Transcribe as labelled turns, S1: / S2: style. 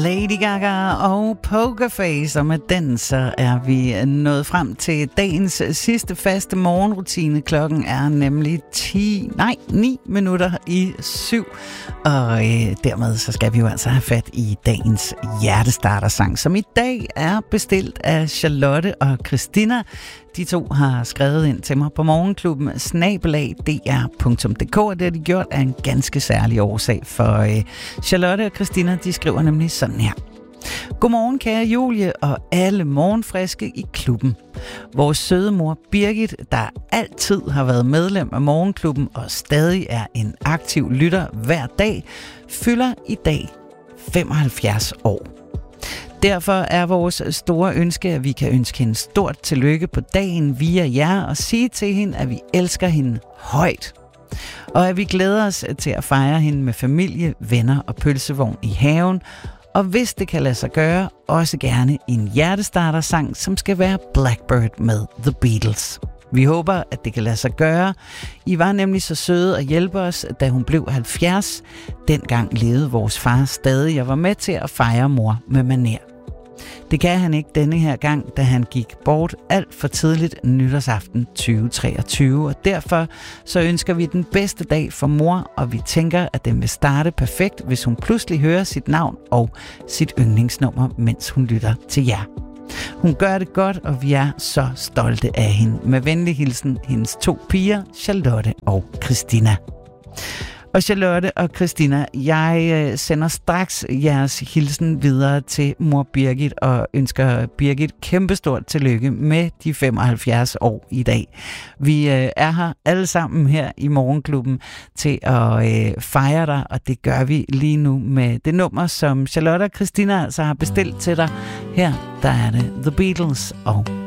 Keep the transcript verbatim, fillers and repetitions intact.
S1: Lady Gaga og Pokerface, og med den så er vi nået frem til dagens sidste faste morgenrutine. Klokken er nemlig ti, nej, ni minutter i syv, og øh, dermed så skal vi jo altså have fat i dagens hjertestartersang, som i dag er bestilt af Charlotte og Christina. De to har skrevet ind til mig på morgenklubben snabelag d r punktum d k, og det har de gjort af en ganske særlig årsag, for øh, Charlotte og Christina, de skriver nemlig sådan her. Godmorgen kære Julie og alle morgenfriske i klubben. Vores søde mor Birgit, der altid har været medlem af morgenklubben og stadig er en aktiv lytter hver dag, fylder i dag femoghalvfjerds år. Derfor er vores store ønske, at vi kan ønske hende stort tillykke på dagen via jer og sige til hende, at vi elsker hende højt. Og at vi glæder os til at fejre hende med familie, venner og pølsevogn i haven. Og hvis det kan lade sig gøre, også gerne en hjertestartersang, som skal være Blackbird med The Beatles. Vi håber, at det kan lade sig gøre. I var nemlig så søde at hjælpe os, da hun blev halvfjerds. Dengang levede vores far stadig. Jeg var med til at fejre mor med maner. Det kan han ikke denne her gang, da han gik bort alt for tidligt nytårsaften tyve treogtyve. Og derfor så ønsker vi den bedste dag for mor, og vi tænker, at den vil starte perfekt, hvis hun pludselig hører sit navn og sit yndlingsnummer, mens hun lytter til jer. Hun gør det godt, og vi er så stolte af hende. Med venlig hilsen, hendes to piger, Charlotte og Christina. Og Charlotte og Christina, jeg sender straks jeres hilsen videre til mor Birgit og ønsker Birgit kæmpestort tillykke med de femoghalvfjerds år i dag. Vi er her alle sammen her i morgenklubben til at fejre dig, og det gør vi lige nu med det nummer, som Charlotte og Christina altså har bestilt til dig. Her der er det The Beatles og